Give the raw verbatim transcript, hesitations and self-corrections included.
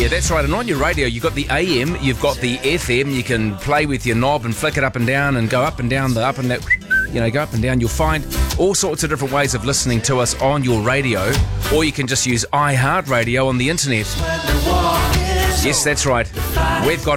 Yeah, that's right. And on your radio, you've got the A M, you've got the F M. You can play with your knob and flick it up and down and go up and down the up and that, you know, go up and down. You'll find all sorts of different ways of listening to us on your radio, or you can just use iHeartRadio on the internet. Yes, that's right. We've got